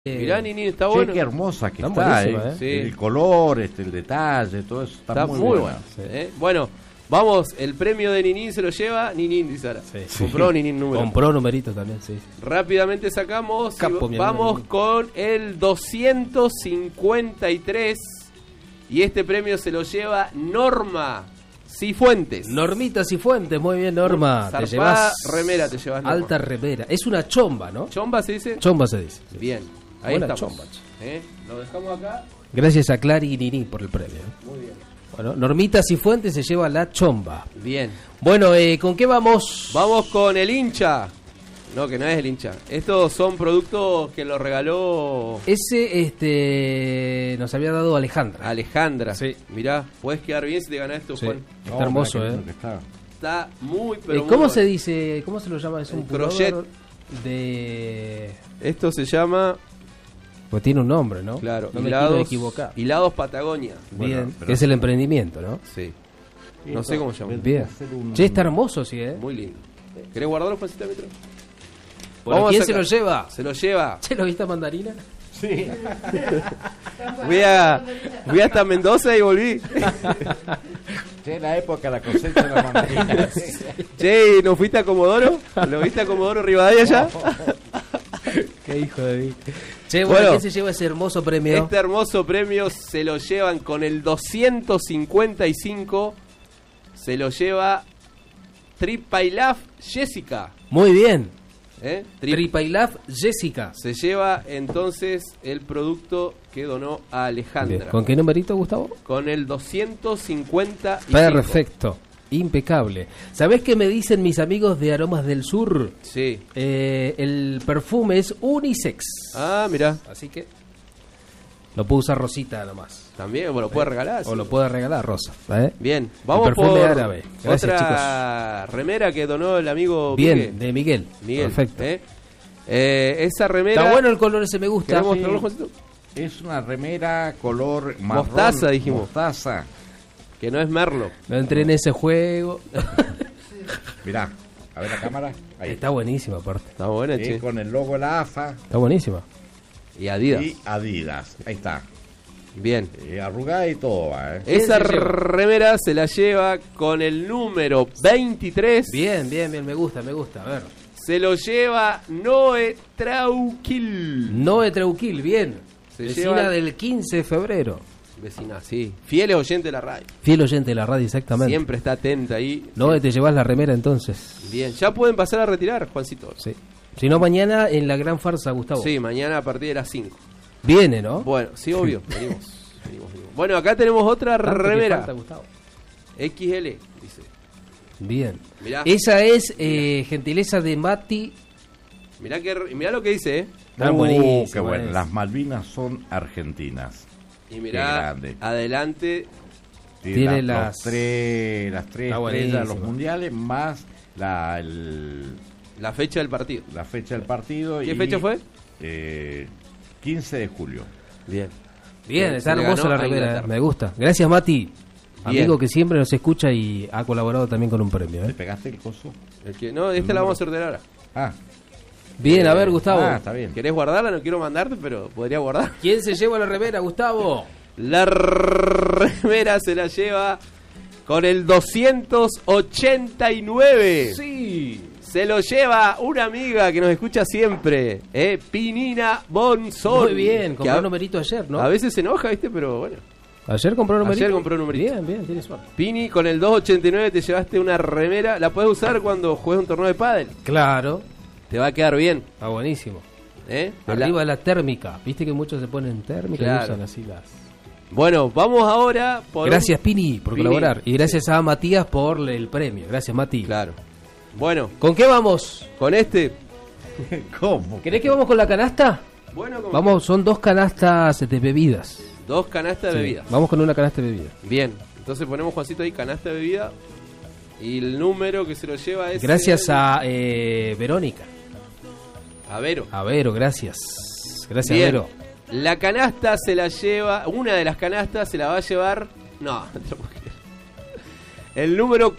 Mirá, Nini, está bueno. Qué hermosa que está, está, sí. El color, el detalle, todo eso está muy bueno. Sí. Bueno, vamos, el premio de Ninin se lo lleva Ninin, dice ahora. Sí. Compró Ninin número. Compró numerito también, sí. Rápidamente sacamos Capo, y vamos con el 253. Y este premio se lo lleva Norma Cifuentes. Normita Cifuentes, muy bien, Norma. Zarpada Te llevas remera, te llevas, Norma. alta remera. Es una chomba, ¿no? ¿Chomba se dice? Chomba se dice. Bien, ahí Buena estamos. chomba. Lo dejamos acá. Gracias a Clary y Nini por el premio. Muy bien. Bueno, Normita Cifuentes se lleva la chomba. Bien. Bueno, ¿con qué vamos? Vamos con el hincha. No, que no es el hincha. Estos son productos que lo regaló Ese, nos había dado Alejandra. Alejandra. Sí. Mirá, puedes quedar bien si te ganas esto, Sí. Juan. Está hermoso, Está muy, pero muy ¿Cómo bueno. se dice? ¿Cómo se lo llama? Es un crochet pullover de... Esto se llama, Pues tiene un nombre, ¿no? claro, No me quiero equivocar. hilados Patagonia. Bien, Bueno, pero- que es el emprendimiento, ¿no? Sí. No sé cómo se llama. Bien. Che, está hermoso, sí, ¿eh? Muy lindo. ¿Querés guardarlo, Juancito Mitro? Bueno, ¿quién se lo lleva? Se lo lleva. ¿Se lo viste a Mandarina? Sí. Fui hasta Mendoza y volví. Sí, en la época de la cosecha de la mandarina. Che, ¿no fuiste a Comodoro? ¿Lo viste a Comodoro Rivadavia ya? Qué hijo de mí. Che, bueno, ¿quién se lleva ese hermoso premio? Este hermoso premio se lo llevan con el 255. Se lo lleva Tripailaf Jessica. Muy bien. Trip Tripailaf Jessica. se lleva entonces el producto que donó a Alejandra. Bien. ¿Con qué numerito, Gustavo? Con el 255. Perfecto. Impecable. ¿Sabés qué me dicen mis amigos de Aromas del Sur? Sí. El perfume es unisex. Ah, mirá. Así que lo puedo usar Rosita nomás. También, bueno, lo puede regalar. O sí. lo puede regalar Rosa. Bien, vamos perfume por árabe. Gracias, otra remera que donó el amigo Bien, Pique. de Miguel. Miguel. Perfecto. Esa remera. Está bueno el color ese, me gusta. ¿Querés Sí. mostrarlo, Juancito? Es una remera color marrón. Mostaza, dijimos. Mostaza. Que no es Merlo. No entré en ese juego. Mirá, a ver la cámara. Ahí. Está buenísima, aparte. Está buena, che. Con el logo de la AFA Está buenísima. Y Adidas. y Adidas. Ahí está. Bien. Arrugada y todo va, Esa se lleva? remera se la lleva con el número 23. Bien, me gusta, me gusta. A ver. Se lo lleva Noé Trauquil. Noé Treuquil, bien. Se Vecina lleva- del 15 de febrero. Vecina, sí. Fiel oyente de la radio. Fiel oyente de la radio, exactamente. Siempre está atenta ahí. Noé, te llevas la remera entonces. Bien. Ya pueden pasar a retirar, Juancito. Sí. Si no, mañana en la gran farsa, Gustavo. Sí, mañana a partir de las 5. Viene, ¿no? Bueno, sí, obvio. Venimos. Bueno, acá tenemos otra Tanto que remera. falta, Gustavo. XL, dice. Bien. Mirá. Esa es gentileza de Mati. Mirá lo que dice, Está buenísimo, qué bueno. es. Las Malvinas son argentinas. Y Qué mirá, grande. adelante. Tiene las tres Está estrellas de buenísimo. los mundiales más la La fecha del partido. fecha del partido. ¿Qué fecha fue? 15 de julio. Bien. Bien, está Se le hermosa ganó la a remera. Inglaterra. Me gusta. Gracias, Mati. Bien. Amigo que siempre nos escucha y ha colaborado también con un premio. ¿Te pegaste el coso? No, esta la vamos a sortear ahora. Ah, Bien, a ver, Gustavo. está bien. ¿Querés guardarla? No quiero mandarte, pero podría guardar. ¿Quién se lleva la remera, Gustavo? La remera se la lleva con el 289. Sí. Se lo lleva una amiga que nos escucha siempre, Pinina Bonzón. Muy bien, Que compró un numerito ayer, ¿no? a veces se enoja, ¿viste? Pero bueno. Ayer compró un numerito. Ayer compró un numerito. Bien, bien, tiene suerte. Pini, con el 289 te llevaste una remera. La puedes usar cuando juegues un torneo de pádel. Claro, Te va a quedar bien. está buenísimo. ¿Eh? Arriba la térmica. Viste que muchos se ponen térmica Claro. y usan así las. Bueno, vamos ahora por... Gracias, Pini, por Pini. colaborar. Y gracias a Matías por el premio. Gracias, Mati. Claro. Bueno, ¿Con qué vamos? con este... ¿Cómo? ¿Querés que vamos con la canasta? Bueno, con Vamos, son 2 canastas de bebidas. 2 canastas de Sí, bebidas. Vamos con una canasta de bebidas. Bien. Entonces ponemos, Juancito, ahí canasta de bebida. Y el número que se lo lleva es... Gracias a Verónica. A Vero. A Vero, gracias. Gracias, Bien. Vero. La canasta se la lleva... Una de las canastas se la va a llevar... No, no te lo puedo creer. El número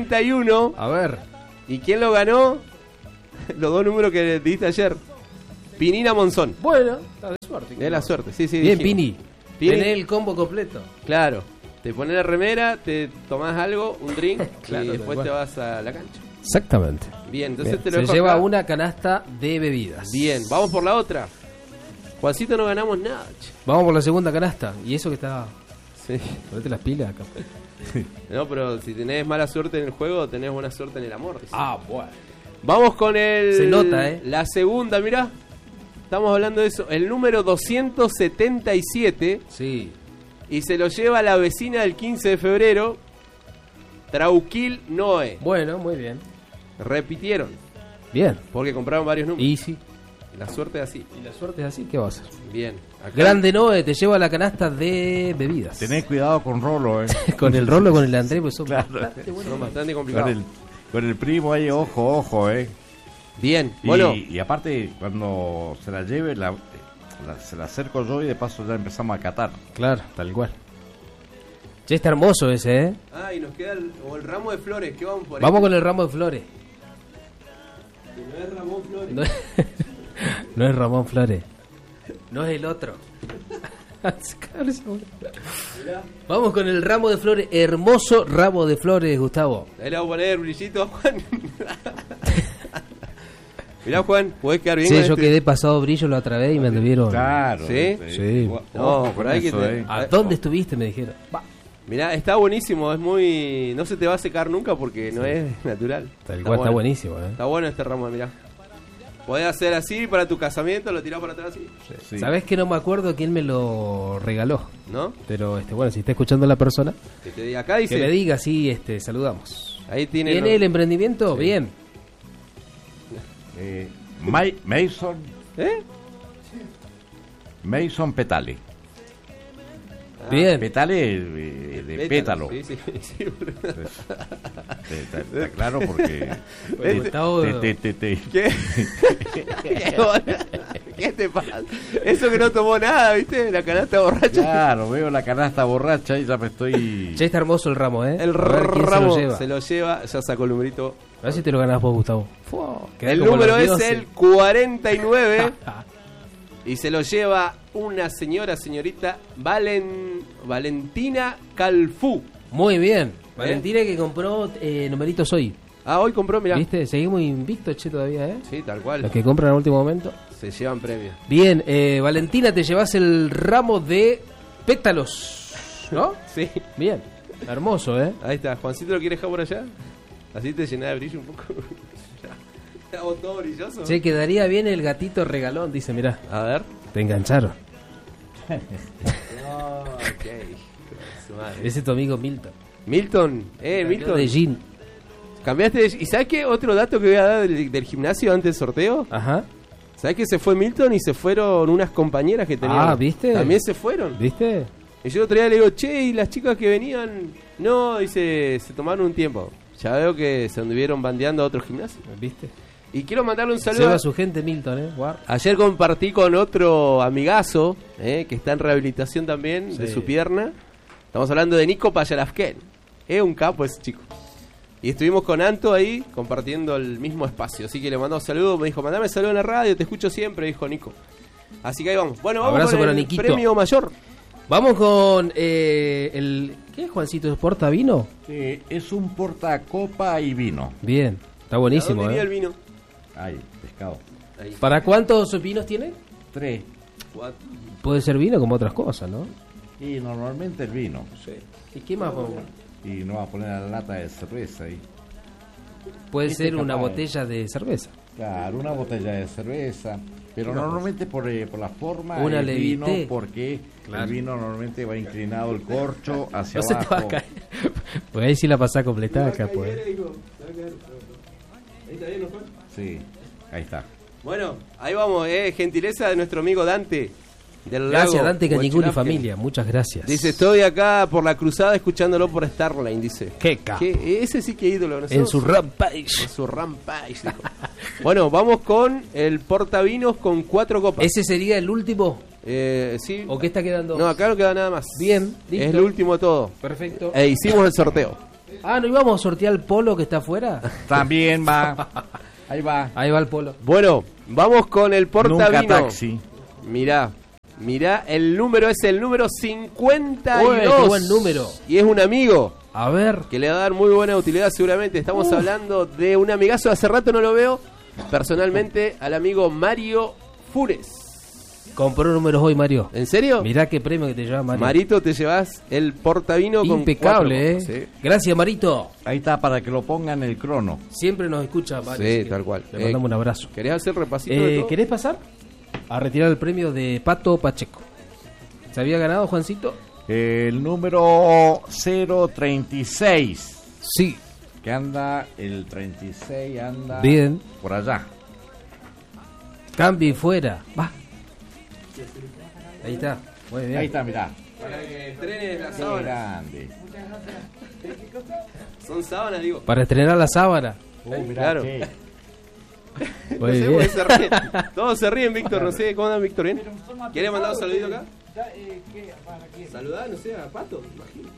41. A ver. ¿Y quién lo ganó? Los 2 números que diste ayer. Pinina Monzón. Bueno, está de suerte. Es la suerte, sí, sí. Bien, dijimos. Pini. Tenés el combo completo. Claro. Te pones la remera, te tomás algo, un drink, Claro, y después tal te cual. vas a la cancha. Exactamente. Bien, entonces Bien. te lo Se dejo lleva acá. una canasta de bebidas. Bien, vamos por la otra. Juancito, no ganamos nada, che. Vamos por la segunda canasta. Y eso que está... Sí. Ponete las pilas acá. No, pero si tenés mala suerte en el juego, tenés buena suerte en el amor. dice. Bueno. Vamos con el... Se nota, la segunda, mirá. Estamos hablando de eso. El número 277. Sí. Y se lo lleva la vecina del 15 de febrero. Trauquil Noé. Bueno, muy bien. Repitieron. Bien. Porque compraron varios números. Easy. La suerte es así. Y la suerte es así, ¿qué va a hacer? Bien. Acá- Grande Noé, te lleva la canasta de bebidas. Tenés cuidado con Rolo, Con el Rolo, con el Andrés, pues son Claro. bastante buenos. Son bastante Con complicados. con el primo ahí, ojo, Bien. Y, Bueno. y aparte, cuando se la lleve, se la acerco yo y de paso ya empezamos a catar. Claro, tal cual. Che, está hermoso ese, ¿eh? Ah, y nos queda el ramo de flores. ¿Qué vamos por Vamos con el ramo de flores. Que no es Ramón Flores. No es, no es Ramón Flores. No es el otro. Vamos con el ramo de flores. Hermoso ramo de flores, Gustavo. Ahí le vamos a poner el brillito a Juan. Mirá, Juan, podés quedar bien. Sí, con yo este. quedé pasado brillo la otra vez y me anduvieron. Claro. ¿Sí? Sí. No, Ojo por con ahí que eso, te- ¿A dónde estuviste? Me dijeron. Mirá, está buenísimo. Es muy. No se te va a secar nunca porque no es natural. Tal cual, está bueno. buenísimo, ¿eh? Está bueno este ramo, mirá. Podés hacer así para tu casamiento, lo tirás para atrás así. Sí. ¿Sabés que no me acuerdo quién me lo regaló? ¿No? Pero bueno, si está escuchando la persona, Que te diga acá, dice. que me diga, sí, saludamos. Ahí tiene. ¿Tiene el emprendimiento? Sí. Bien. Mason ¿Eh? Mason Petale. Bien. Petale de pétalo. Sí, sí, sí. Está claro porque... Gustavo, te- ¿Qué? ¿Qué te pasa? Eso que no tomó nada, ¿viste? La canasta borracha. Claro, veo la canasta borracha y ya me estoy... Che, está hermoso el ramo, ¿eh? El A ver quién ramo se lo lleva. ya sacó el numerito. A ver si te lo ganás vos, Gustavo. Quedá El como número los es dioses. el 49 y se lo lleva una señorita Valentina Calfú. Muy bien. Valentina que compró numeritos hoy. Ah, hoy compró, mirá. ¿Viste? Seguimos invictos, che, todavía, ¿eh? Sí, tal cual. Los que compran al último momento. Se llevan premios. Bien, Valentina, te llevas el ramo de pétalos, ¿no? Sí. Bien. Hermoso, ¿eh? Ahí está. Juancito, ¿lo quieres dejar por allá? Así te llena de brillo un poco. Estamos todos brillosos. Che, quedaría bien el gatito regalón, dice, mirá. A ver. Te engancharon. Oh, ok. Su madre. Ese es tu amigo Milton. Milton, Milton. De Jean. Cambiaste de... ¿Y sabes qué? Otro dato que voy a dar del gimnasio antes del sorteo. Ajá. ¿Sabes que se fue Milton y se fueron unas compañeras que tenían? Ah, ¿viste? También se fueron. ¿Viste? Y yo el otro día le digo, che, ¿y las chicas que venían? No, dice, se tomaron un tiempo. Ya veo que se anduvieron bandeando a otros gimnasios. ¿Viste? Y quiero mandarle un saludo. Lleva a su gente Milton, ¿eh? Guau. Ayer compartí con otro amigazo, que está en rehabilitación también de Sí. su pierna. Estamos hablando de Nico Payalavken. Es un capo ese chico. Y estuvimos con Anto ahí compartiendo el mismo espacio. Así que le mandó saludos. Me dijo, mandame saludos en la radio, te escucho siempre, dijo Nico. Así que ahí vamos. Bueno, vamos Abrazo con para el Niquito. premio mayor. Vamos con el... ¿Qué es, Juancito? ¿Porta vino? es un portacopa y vino. Bien. Está ¿A buenísimo, dónde iría el ¿eh? vino? Ay, pescado. Ahí. ¿Para cuántos vinos tiene? 3. Puede ser vino como otras cosas, ¿no? Y normalmente el vino. ¿Y qué más? Y no va a poner la lata de cerveza ahí. Puede Este ser una capaz. botella de cerveza. Claro, una botella de cerveza. Pero normalmente por la forma Una el vino, Levité. porque Claro. el vino normalmente va inclinado el corcho hacia No se te va a abajo. caer. Pues ahí sí la pasás completada acá, pues. Sí, ahí está. Bueno, ahí vamos, gentileza de nuestro amigo Dante. Del Gracias, lago Dante Cañicuri y Huachulafken. familia. Muchas gracias. Dice, estoy acá por la cruzada escuchándolo por Starline, dice. Qué capo. Ese sí que ídolo. ¿no? En su rampage. En su rampage, dijo. Bueno, vamos con el portavinos con 4 copas. ¿Ese sería el último? Sí. ¿O qué está quedando? No, acá no queda nada más. Bien, listo. Es el último de todo. Perfecto. E hicimos el sorteo. Ah, ¿no íbamos a sortear el polo que está afuera? También va. Ahí va. Ahí va el polo. Bueno, Vamos con el portavino. Nunca taxi. Mirá, el número es el número 52. Uy, qué buen número. Y es un amigo A ver. que le va a dar muy buena utilidad seguramente. Estamos hablando de un amigazo, hace rato no lo veo personalmente, al amigo Mario Fures. Compró números hoy, Mario. ¿En serio? Mirá qué premio que te lleva, Mario. Marito, te llevas el portavino con impecable, 4 ¿eh? copas, ¿sí? Gracias, Marito. Ahí está, para que lo pongan en el crono. Siempre nos escucha, Mario. Sí, así que tal cual. Le mandamos un abrazo. ¿Querés hacer repasito de todo? ¿Querés pasar a retirar el premio de Pato Pacheco? ¿Se había ganado, Juancito? El número 036. Sí. Que anda, el 36 anda Bien. por allá. Cambio y fuera. Va. Ahí está. Muy bien. Ahí está, mirá. Para que estrenes las Qué sábanas. grande. Son sábanas, digo. Para estrenar la sábana. Mirá Claro. qué. No Muy sé bien. por qué se ríen. Todos se ríen, Víctor. No sé, ¿cómo andan, Víctor? ¿Bien? ¿Quieres mandar un saludito acá? Saludar, no sé, a Pato, imagino.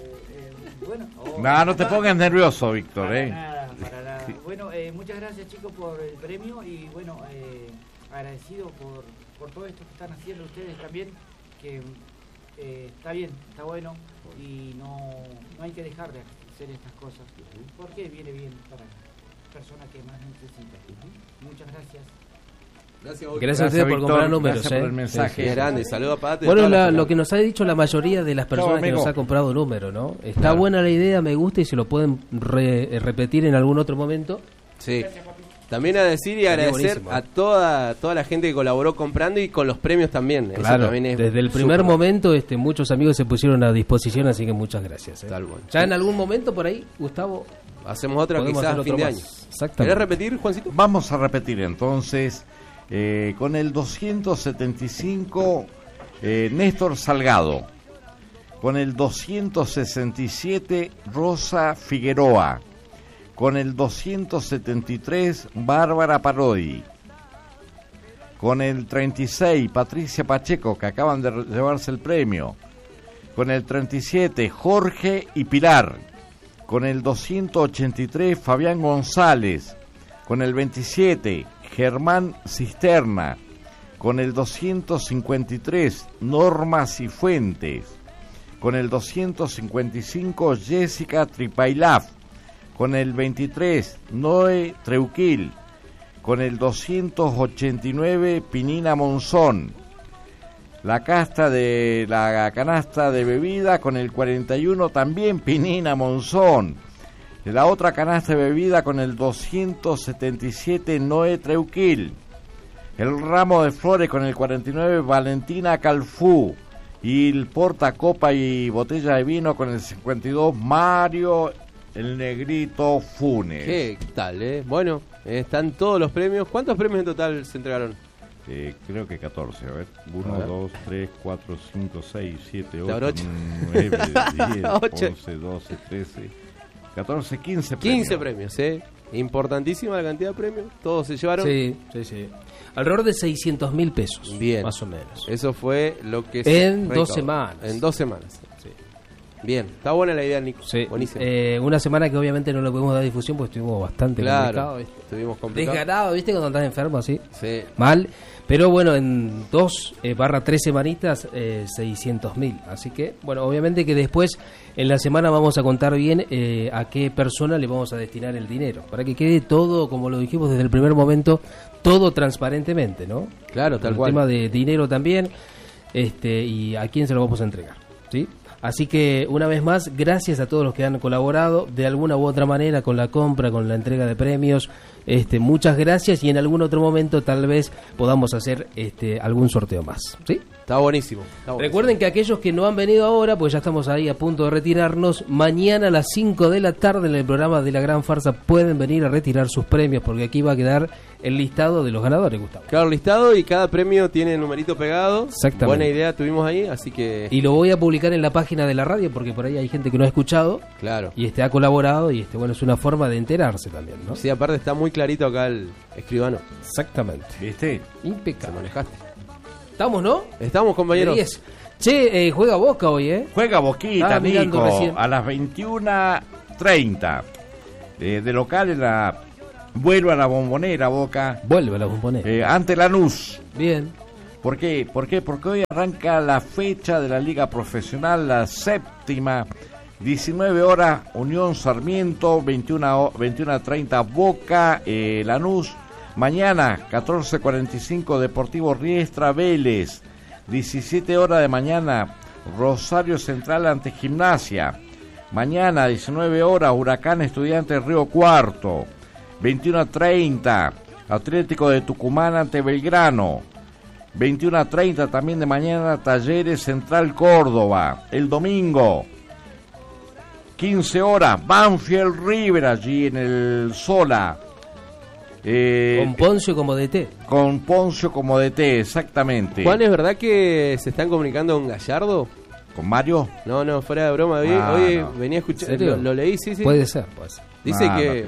No te pongas nervioso, Víctor, Para nada. Bueno, muchas gracias, chicos, por el premio y bueno, agradecido por todo esto que están haciendo ustedes también, que está bien, está bueno y no hay que dejar de hacer estas cosas porque viene bien para personas que más necesitan. Muchas gracias. Gracias, Víctor. Gracias a ustedes por Víctor, comprar números. gracias por el mensaje. Qué grande, saludo a Pato. y a Bueno, toda la lo familia. que nos ha dicho la mayoría de las personas que amigo. nos ha comprado número, ¿no? Está buena la idea, me gusta y se lo pueden repetir en algún otro momento. Sí. También a decir y agradecer buenísimo. a toda la gente que colaboró comprando y con los premios también. Eso Claro, también es desde el primer súper. momento muchos amigos se pusieron a disposición, así que muchas gracias. Tal cual. Ya en algún momento por ahí, Gustavo, Hacemos otra podemos quizás hacer a fin otro de más. año. Exactamente. ¿Querés repetir, Juancito? Vamos a repetir entonces. Con el 275, Néstor Salgado. Con el 267, Rosa Figueroa. Con el 273, Bárbara Parodi. Con el 36, Patricia Pacheco, que acaban de llevarse el premio. Con el 37, Jorge y Pilar. Con el 283, Fabián González. Con el 27, Germán Cisterna. Con el 253, Norma Cifuentes. Con el 255, Jessica Tripailaf. Con el 23, Noé Treuquil. Con el 289, Pinina Monzón. La canasta de bebida con el 41 también Pinina Monzón. De la otra canasta de bebida con el 277 Noé Treuquil. El ramo de flores con el 49 Valentina Calfú. Y el portacopa y botella de vino con el 52 Mario el Negrito Funes. ¿Qué tal, Bueno, están todos los premios. ¿Cuántos premios en total se entregaron? Creo que 14, a ver. 1, A ver. 2, 3, 4, 5, 6, 7, Te 8, abro ocho. 9, 10, Ocho. 11, 12, 13, 14, 15 15 premios, Importantísima la cantidad de premios. Todos se llevaron. Sí. Alrededor de 600.000 pesos. Bien. Más o menos. Eso fue lo que se En 2 recaudó. semanas. En 2 semanas. Sí. Bien, está buena la idea, Nico. Sí. Buenísimo. Una semana que obviamente no le pudimos dar difusión porque estuvimos bastante Claro, complicados, ¿viste? estuvimos complicados. Desganado, ¿viste? Cuando estás enfermo así. Sí. Mal. Pero bueno, en 2/3 semanitas, 600.000. Así que, bueno, obviamente que después en la semana vamos a contar bien a qué persona le vamos a destinar el dinero. Para que quede todo, como lo dijimos desde el primer momento, todo transparentemente, ¿no? Claro, tal el cual. tema de dinero también, y a quién se lo vamos a entregar, ¿sí? Así que una vez más, gracias a todos los que han colaborado de alguna u otra manera con la compra, con la entrega de premios. Muchas gracias y en algún otro momento tal vez podamos hacer algún sorteo más, ¿sí? Está buenísimo. Está buenísimo. Recuerden que aquellos que no han venido ahora, pues ya estamos ahí a punto de retirarnos, mañana a las 5 de la tarde en el programa de La Gran Farsa pueden venir a retirar sus premios porque aquí va a quedar el listado de los ganadores, Gustavo. Claro, listado y cada premio tiene el numerito pegado. Exactamente. Buena idea tuvimos ahí, así que... Y lo voy a publicar en la página de la radio porque por ahí hay gente que no ha escuchado Claro. y ha colaborado y bueno, es una forma de enterarse también, ¿no? Sí, aparte está muy clarito acá el escribano. Exactamente. ¿Viste? Te Impecable. manejaste. ¿Estamos, no? Estamos, compañeros. De 10. Che, juega Boca hoy, ¿eh? Juega Boquita, Estaba mirando Nico, recién. a las 21:30. De local en la Vuelve a la Bombonera, Boca. Vuelve a la Bombonera. Ante Lanús. Bien. ¿Por qué? Porque hoy arranca la fecha de la Liga Profesional, la séptima. 19 horas, Unión Sarmiento, 21:30 Boca, Lanús. Mañana, 14:45 Deportivo Riestra, Vélez. 17 horas de mañana, Rosario Central ante Gimnasia. Mañana, 19 horas, Huracán Estudiantes Río Cuarto. 21:30, Atlético de Tucumán ante Belgrano. 21:30 también de mañana, Talleres Central Córdoba. El domingo, 15 horas, Banfield River allí en el Sola. Con Poncio como DT. Con Poncio como DT, exactamente. Juan, ¿es verdad que se están comunicando con Gallardo? ¿Con Mario? No, fuera de broma. Hoy venía a escuchar, lo leí, sí. Puede ser. Dice que...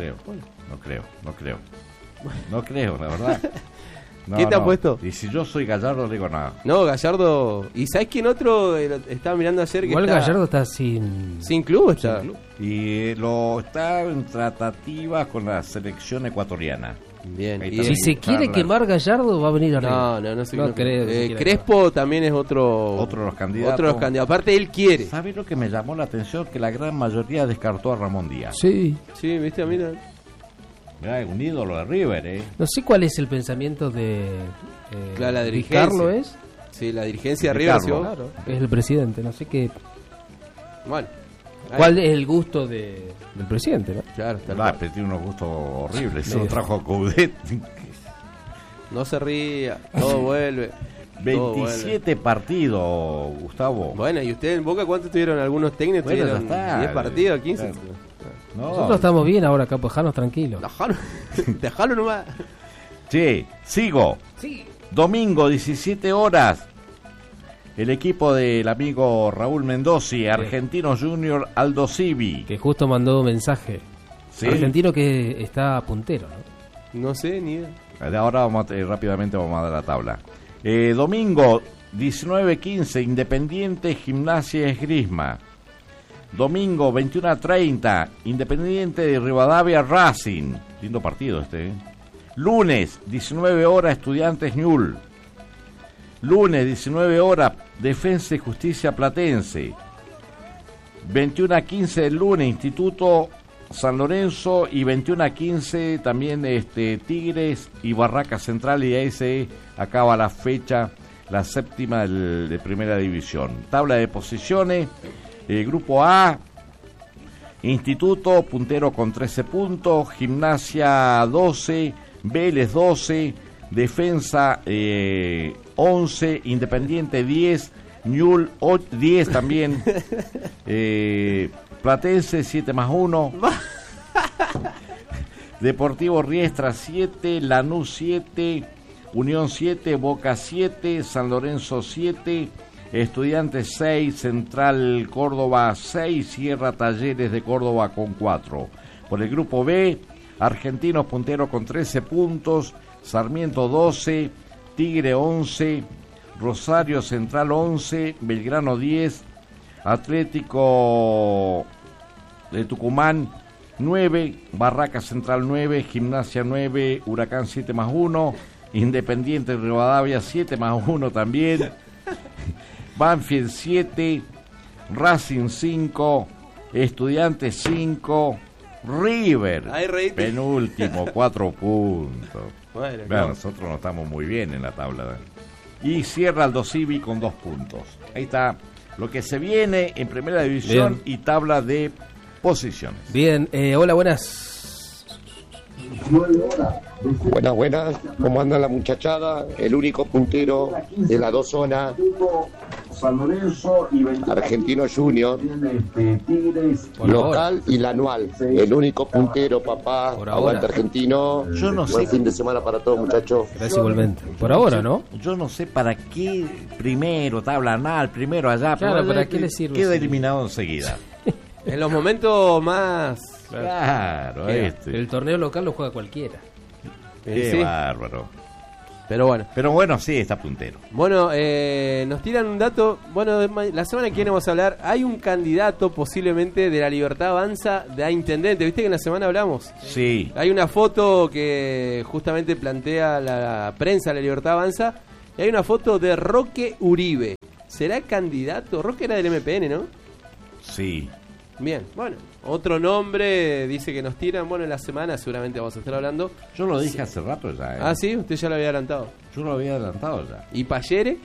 No creo, la verdad. ¿Qué te ha puesto? Y si yo soy Gallardo, no digo nada. No, Gallardo... ¿Y sabes quién otro estaba mirando ayer que igual está... Gallardo está sin club? Está. Sin club. Y lo está en tratativa con la selección ecuatoriana. Bien. Ahí Y si se quiere quemar Gallardo, va a venir arriba. No creo. Crespo también es otro de los candidatos. Aparte, él quiere. ¿Sabes lo que me llamó la atención? Que la gran mayoría descartó a Ramón Díaz. Sí. Sí, viste, mira. Mirá, un ídolo de River, No sé cuál es el pensamiento de... claro, la dirigencia. ¿Ricardo es? Sí, la dirigencia de River. Claro, es el presidente, no sé qué... Bueno. ¿Cuál es el gusto del presidente, no? Claro, pero tiene unos gustos horribles. Se lo trajo a Coudet. No se ría, todo vuelve. 27 partidos, Gustavo. Bueno, ¿y ustedes en Boca cuántos tuvieron? Algunos técnicos tuvieron 10 partidos, 15. Claro. No. Nosotros estamos bien ahora acá, pues dejanos tranquilos. Dejalo nomás. Che, sigo. Sí. Domingo, 17 horas. El equipo del amigo Raúl Mendozi, Argentino Junior Aldo Civi. Que justo mandó un mensaje. ¿Sí? Argentino que está puntero, ¿no? No sé, ni idea. Ahora rápidamente vamos a dar la tabla. Domingo, 19:15, Independiente Gimnasia Esgrima. Domingo, 21:30, Independiente de Rivadavia Racing. Lindo partido este, Lunes, 19 horas, Estudiantes Ñul. Lunes, 19 horas, Defensa y Justicia Platense. 21:15 el lunes, Instituto San Lorenzo. Y 21:15 también Tigres y Barraca Central. Y ahí se acaba la fecha, la séptima de Primera División. Tabla de posiciones. Grupo A, Instituto, puntero con 13 puntos. Gimnasia 12, Vélez 12, Defensa 11, Independiente 10, Ñul 10 también, Platense 7+1, Deportivo Riestra 7, Lanús 7, Unión 7, Boca 7, San Lorenzo 7, Estudiantes 6, Central Córdoba 6, Sierra Talleres de Córdoba con 4. Por el grupo B, Argentinos puntero con 13 puntos, Sarmiento 12, Tigre 11, Rosario Central 11, Belgrano 10, Atlético de Tucumán 9, Barraca Central 9, Gimnasia 9, Huracán 7+1, Independiente de Rivadavia 7+1 también, Banfield 7, Racing 5, Estudiantes 5, River penúltimo 4 puntos. Bueno, nosotros no estamos muy bien en la tabla. Y cierra Aldo Civi con 2 puntos. Ahí está lo que se viene en Primera División. Bien. Y tabla de posiciones. Bien, hola, buenas. Buenas, ¿cómo anda la muchachada? El único puntero de las dos zonas, Argentino Junior, local y la anual. El único puntero, papá. Aguante Argentino. Yo no sé. Buen fin de semana para todos, muchachos. Gracias igualmente. Por ahora, ¿no? Yo no sé para qué primero, tabla anual, primero allá. Claro, ¿para qué le sirve? Queda eliminado enseguida. En los momentos más... Claro, El torneo local lo juega cualquiera. Qué sí. bárbaro. Pero bueno. Pero bueno, sí, está puntero. Bueno, nos tiran un dato. Bueno, la semana que viene vamos a hablar. Hay un candidato posiblemente de La Libertad Avanza a intendente. ¿Viste que en la semana hablamos? Sí. Hay una foto que justamente plantea la prensa de La Libertad Avanza. Y hay una foto de Roque Uribe. ¿Será candidato? Roque era del MPN, ¿no? Sí. Bien, bueno. Otro nombre dice que nos tiran. Bueno, en la semana seguramente vamos a estar hablando. Yo lo dije hace rato ya. Ah, sí, usted ya lo había adelantado. Yo lo había adelantado ya. ¿Y Payere?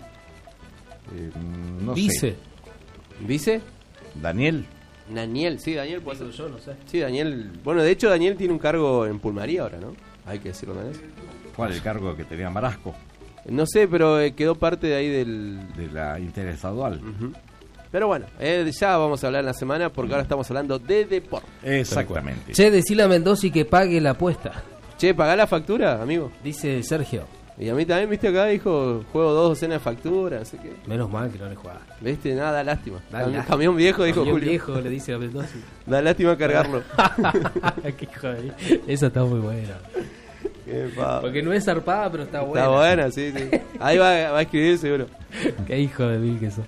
No Dice. sé. ¿Vice? Daniel. Daniel, sí, Daniel puede ser. Yo no sé. Sí, Daniel. Bueno, de hecho, Daniel tiene un cargo en Pulmaría ahora, ¿no? Hay que decirlo también. ¿Cuál el cargo que tenía Marasco? No sé, pero quedó parte de ahí del. De la interestadual. Ujú. Pero bueno, ya vamos a hablar en la semana porque ahora estamos hablando de deporte. Exactamente. Che, decile a Mendoza que pague la apuesta, Che, ¿pagá la factura, amigo? dice Sergio. Y a mí también, viste, acá dijo, juego 2 docenas de facturas, no sé qué. Menos mal que no le juega. Viste, nada, da lástima. Lástima. Camión viejo, dijo Camión Julio. viejo le dice a Mendoza. Da lástima cargarlo. Qué hijo de... Esa está muy buena. Qué pavo. Porque no es zarpada, pero está buena. Está buena, sí, sí. Ahí va a escribir seguro. Qué hijo de mil que sos.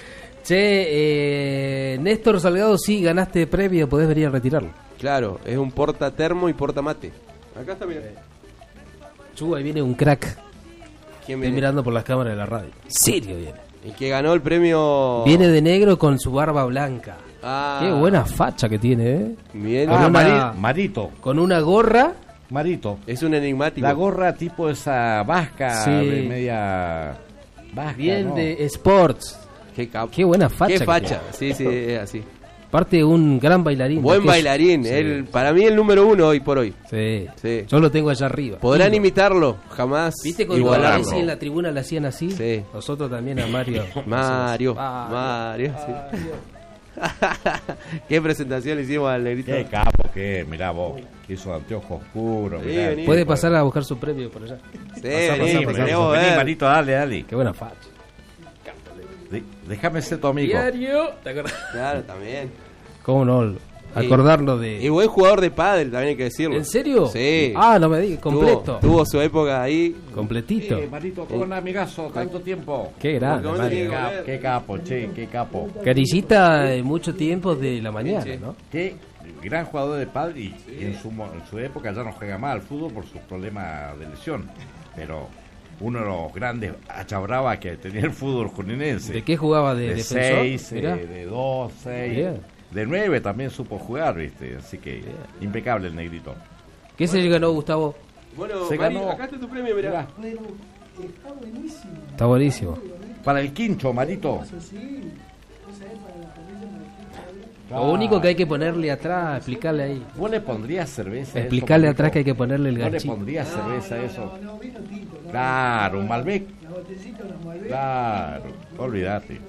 Che, Néstor Salgado, sí, ganaste premio, podés venir a retirarlo. Claro, es un porta termo y porta mate. Acá está, mira. Chu, ahí viene un crack. ¿Quién Estoy viene? mirando por las cámaras de la radio. Serio viene. El que ganó el premio. Viene de negro con su barba blanca. Ah, Qué buena facha que tiene, ¿eh? Bien. Con una- Marito. Con una gorra. Marito. Es un enigmático. La gorra tipo esa vasca, Sí. de media vasca, Bien ¿no? de sports. Qué capo. Qué buena facha. Qué que facha. tiene. Sí, sí, es así. Aparte, un gran bailarín. Buen de aquello. bailarín. Sí. Él, para mí el número 1 hoy por hoy. Sí. Sí. Yo lo tengo allá arriba. Podrán Ídolo. imitarlo, jamás ¿Viste cuando igualarlo. Messi en la tribuna le hacían así? Sí. Nosotros también a Mario. Mario, Ah, Mario, sí. Qué presentación le hicimos al negrito. Qué capo, que mirá vos, que hizo anteojos oscuros. Sí, mirá. vení. Puede pasar a buscar su premio por allá. Sí, Pasá, vení, pasá, queremos vení, ver. Marito, dale. Qué buena facha. Déjame ser tu amigo. Diario. ¿Te acordás? Claro, también. ¿Cómo no? Acordarlo de... Y buen jugador de pádel, también hay que decirlo. ¿En serio? Sí. Ah, no me digas. Completo. Tuvo su época ahí. Completito. Marito, con un amigazo, tanto tiempo. Qué grande, Porque Mario. vos tenés- Qué capo, che, qué capo. Carillita de mucho tiempo de la mañana, Sí. ¿no? Qué gran jugador de pádel y en su época ya no juega más al fútbol por sus problemas de lesión. Pero uno de los grandes achabraba que tenía el fútbol juninense. ¿De qué jugaba? ¿De De defensor? 6, Mirá. de 2, 6. Bien. De 9 también supo jugar, ¿viste? Así que impecable el negrito. ¿Qué se le ganó, Gustavo? Bueno, Se Mari, ganó. acá está tu premio, mirá. Mirá, Está buenísimo. para el quincho, Marito. Lo único que hay que ponerle atrás, explicarle ahí. ¿Vos le pondrías cerveza a eso, Explicarle Marito? atrás que hay que ponerle el ¿Vos le ganchito. pondrías cerveza a eso? Claro, un Malbec. Claro, olvídate.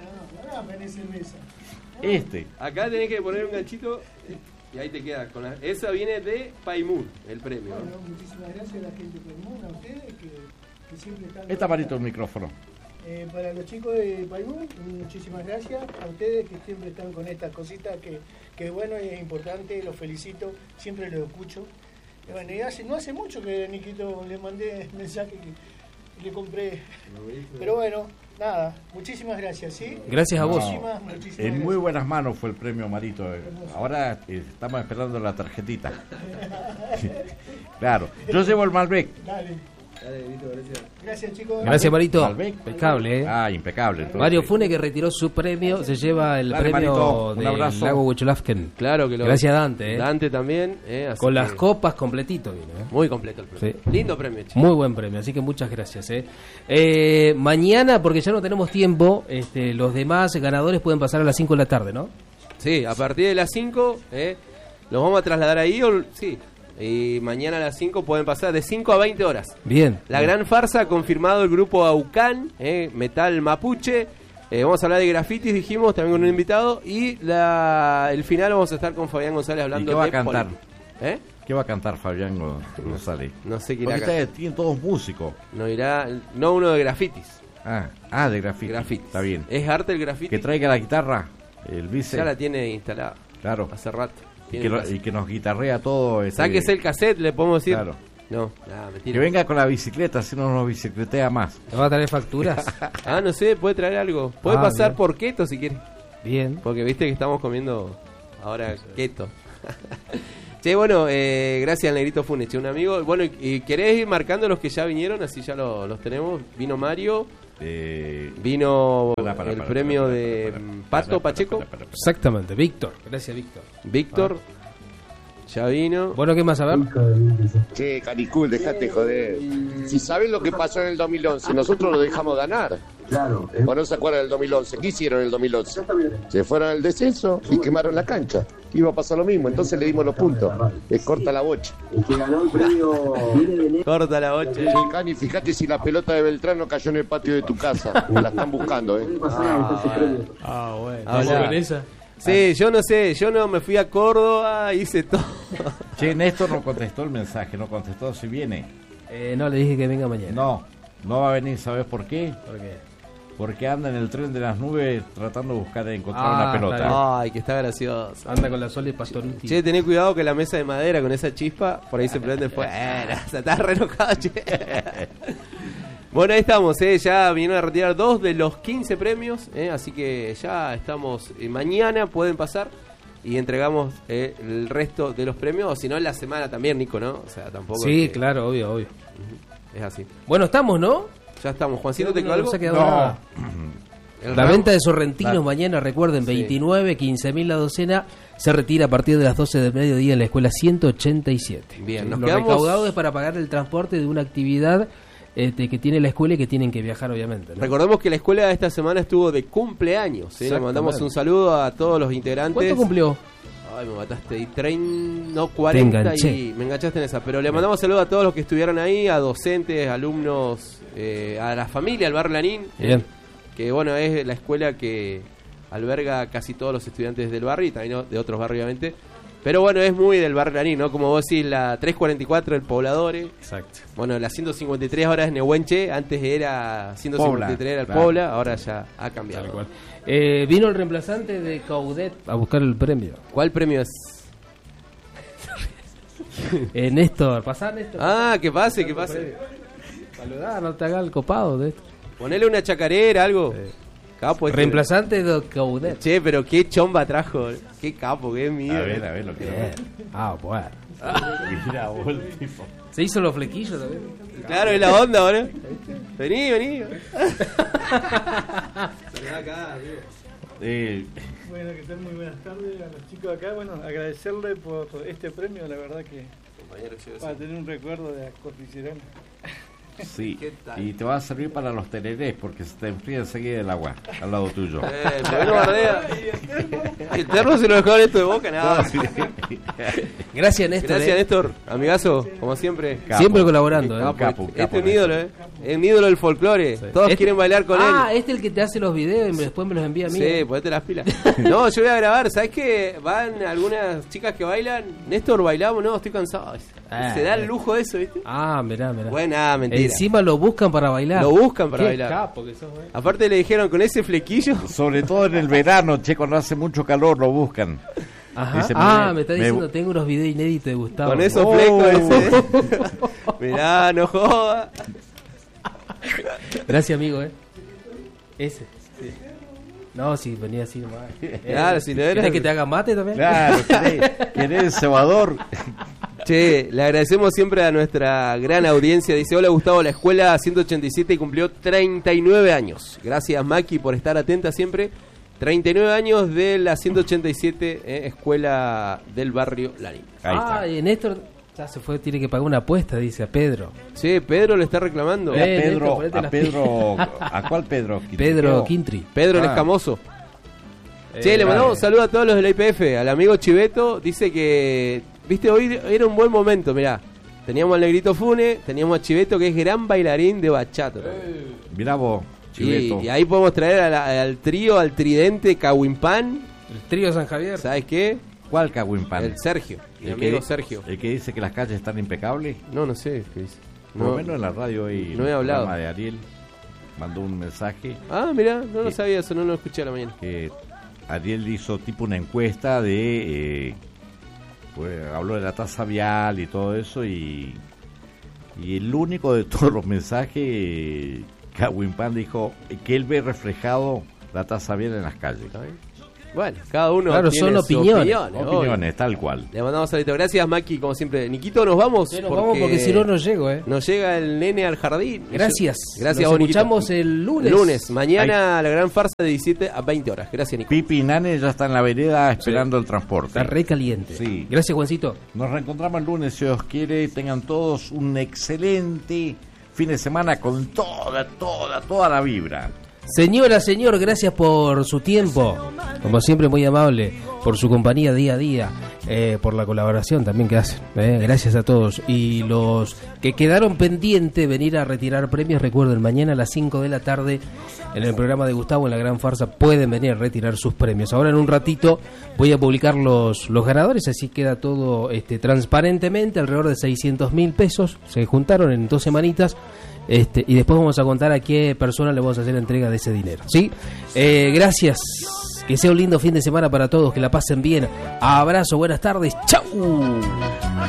Acá tenés que poner un ganchito y ahí te queda. Esa viene de Paimún, el premio. ¿no? Bueno, muchísimas gracias a la gente de Paimún, a ustedes que siempre están... Está Marito el micrófono. Para los chicos de Paimún, muchísimas gracias a ustedes que siempre están con estas cositas que bueno y es importante, los felicito, siempre los escucho. Y bueno, y no hace mucho que Niquito le mandé mensaje que le compré. Pero bueno, nada, muchísimas gracias, ¿sí? Gracias a vos. Muchísimas En gracias. muy buenas manos fue el premio Marito. Ahora estamos esperando la tarjetita. Claro, yo llevo el Malbec. Dale. Gracias, chicos. Gracias, Marito. Malbec. Impecable, ¿eh? Ah, impecable. Entonces. Mario Fune, que retiró su premio, se lleva el Dale, premio Marito, un del abrazo. Lago Huichulafken. Claro que lo. Gracias, Dante, ¿eh? Dante también. Así Con las que copas completito vino, ¿eh? muy completo el premio. Sí. Lindo premio, chico. Muy buen premio, así que muchas gracias. Mañana, porque ya no tenemos tiempo, los demás ganadores pueden pasar a las 5 de la tarde, ¿no? Sí, a partir de las 5 los vamos a trasladar ahí. Sí. Y mañana a las 5 pueden pasar de 5 a 20 horas. Bien. La gran farsa ha confirmado el grupo Aucán, Metal Mapuche. Vamos a hablar de grafitis, dijimos, también con un invitado. Y el final vamos a estar con Fabián González hablando ¿Y qué va de a cantar? política. ¿Qué va a cantar Fabián González? No sé quién Porque irá. ustedes tienen todos músicos. No irá, no uno de grafitis. De graffiti. Grafitis. Está bien. Es arte el grafiti. Que traiga la guitarra, el vice. Ya la tiene instalada Claro. hace rato. Y que nos guitarrea todo. Sáquese el cassette, le podemos decir. Claro. No, nada, mentira. Que venga con la bicicleta, si no nos bicicletea más. ¿Te va a traer facturas? Ah, no sé, puede traer algo. Puede pasar bien. por keto si quiere. Bien. Porque viste que estamos comiendo ahora keto. Che, bueno, gracias al Negrito Funes, che, un amigo. Bueno, y querés ir marcando los que ya vinieron, así ya los tenemos. Vino Mario, vino el premio de Pato Pacheco. Exactamente, Víctor. Gracias, Víctor. Víctor, ya vino. Bueno, ¿qué más a ver? Che, Caricul, dejate joder. Si sabés lo que pasó en el 2011, nosotros lo dejamos ganar. Claro. ¿O no se acuerdan del 2011? ¿Qué hicieron en el 2011? Se fueron al descenso y quemaron la cancha. Iba a pasar lo mismo, entonces le dimos los puntos. Es corta la bocha. El que ganó el premio viene de Corta la bocha. Che, Cani, fíjate si la pelota de Beltrán cayó en el patio de tu casa. La están buscando, Ah, bueno. Habla. esa? Sí, yo no sé, yo no me fui a Córdoba, hice todo. Che, Néstor no contestó el mensaje, no contestó si viene. No, le dije que venga mañana. No va a venir, ¿sabes por qué? ¿Por qué? Porque anda en el tren de las nubes tratando de encontrar una Está pelota. bien. Ay, que está gracioso. Anda con la Sol y Pastoruti. Che, tené cuidado que la mesa de madera con esa chispa, por ahí se prende fuego. Se está re enojado, che. Bueno, ahí estamos, ya vinieron a retirar 2 de los 15 premios, así que ya estamos, mañana pueden pasar y entregamos el resto de los premios, o si no en la semana también, Nico, ¿no? O sea, tampoco... Sí, claro, obvio. Es así. Bueno, estamos, ¿no? Ya estamos. Juancito, ¿te quedó No algo? se ha quedado nada. La venta de sorrentinos mañana, recuerden, 29, 15.000 la docena, se retira a partir de las 12 del mediodía en la escuela 187. Bien, nos Lo quedamos... recaudado es para pagar el transporte de una actividad que tiene la escuela y que tienen que viajar, obviamente, ¿no? Recordemos que la escuela esta semana estuvo de cumpleaños. Le mandamos un saludo a todos los integrantes. ¿Cuánto cumplió? Ay, me mataste. Y 40 y me enganchaste en esa. Pero le mandamos saludo a todos los que estuvieron ahí, a docentes, alumnos, a la familia, al Barrio Lanín. Bien. Que bueno, es la escuela que alberga casi todos los estudiantes del barrio y también de otros barrios, obviamente. Pero bueno, es muy del Barrio Lanín, ¿no? Como vos decís, la 344 el Pobladores. Exacto. Bueno, la 153 ahora es Nehuenche, antes era 153 era el claro. Pobla, ahora ya ha cambiado. Tal cual. Vino el reemplazante de Caudet a buscar el premio. ¿Cuál premio es? Néstor, pasá, Néstor. Ah, que pase, que pase. Saludá, no te hagas el copado de esto. Ponele una chacarera, algo. Capo este. Reemplazante de Caudet. Che, pero qué chomba trajo. Qué capo, qué miedo. A ver, lo que Bueno. Mira, vos el tipo. Se hizo los flequillos también. Claro, es la onda ahora. Vení. Bueno, que tal, muy buenas tardes a los chicos de acá. Bueno, agradecerle por este premio, la verdad que para tener un recuerdo de la cordillerana. Sí, ¿Qué tal? y te va a servir para los tererés porque se te enfría enseguida el agua al lado tuyo. ¿Por qué no bardea? El terno se lo dejaron esto de boca, nada. Gracias, Néstor. Gracias, Néstor. Amigazo, como siempre. Capo. Siempre colaborando. Un capo, Este es un ídolo, Es un ídolo del folclore. Todos Este- quieren bailar con él. Este es el que te hace los videos y después me los envía a mí. Sí, ponete las pilas. No, yo voy a grabar. ¿Sabes qué? Van algunas chicas que bailan. Néstor, bailamos. No, estoy cansado. Se da el lujo de eso, ¿viste? Mirá. Buena, mentira. Encima lo buscan para bailar. Lo buscan para Qué bailar. capo que sos, Aparte le dijeron con ese flequillo. Sobre todo en el verano, che, cuando hace mucho calor lo buscan. Ajá. Dice, Me está diciendo, tengo unos videos inéditos de Gustavo. Con esos flecos ese. Mirá, no joda. Gracias, amigo, Ese. Sí. No, si venía así nomás. Claro, si no era- ¿Querés que te haga mate también? Claro, ¿querés cebador? Che, le agradecemos siempre a nuestra gran audiencia. Dice, hola Gustavo, la escuela 187 cumplió 39 años. Gracias Maki por estar atenta siempre. 39 años de la 187 escuela del barrio Lanín. Ahí está. Y Néstor ya se fue, tiene que pagar una apuesta, dice a Pedro. Che, Pedro le está reclamando. A Pedro, Néstor, ponete las ¿a cuál Pedro? Pedro Quintri. Pedro el Ah. Escamoso. Che, le mandamos un saludo a todos los de la IPF. Al amigo Chiveto, dice que, viste, hoy era un buen momento, mirá. Teníamos al Negrito Fune, teníamos a Chiveto, que es gran bailarín de bachata. Mirá vos, Chiveto. Y ahí podemos traer al trío, al tridente Cahuimpan. El trío San Javier. ¿Sabes qué? ¿Cuál Cahuimpan? El Sergio, mi El amigo que- Sergio. El que dice que las calles están impecables. No sé qué dice. Por lo menos en la radio hoy. no he hablado. El programa de Ariel mandó un mensaje Ah, mirá, no lo Sí. sabía eso, no lo escuché a la mañana. que Ariel hizo tipo una encuesta de... pues habló de la tasa vial y todo eso y Y el único de todos los mensajes, Kawin Pan dijo que él ve reflejado la tasa bien en las calles. Bueno, cada uno claro, tiene son opiniones. Opiniones, tal cual. Le mandamos saludito. Gracias, Maki, como siempre. Niquito, nos vamos. Sí, nos vamos porque si no, no llego, Nos llega el nene al jardín. Gracias. Gracias, Nos escuchamos el lunes. Mañana la gran farsa de 17 a 20 horas. Gracias, Nico. Pipi y Nane ya están en la vereda esperando el transporte. Está re caliente. Sí. Gracias, Juancito. Nos reencontramos el lunes, si Dios quiere. Tengan todos un excelente fin de semana con toda la vibra. Señora, señor, gracias por su tiempo, como siempre muy amable, por su compañía día a día, por la colaboración también que hacen, gracias a todos. Y los que quedaron pendientes venir a retirar premios, recuerden, mañana a las 5 de la tarde en el programa de Gustavo en La Gran Farsa pueden venir a retirar sus premios. Ahora en un ratito voy a publicar los ganadores, así queda todo transparentemente, alrededor de 600.000 pesos, se juntaron en 2 semanitas. Y después vamos a contar a qué persona le vamos a hacer entrega de ese dinero, ¿sí? Gracias, que sea un lindo fin de semana para todos, que la pasen bien. Abrazo, buenas tardes, chau.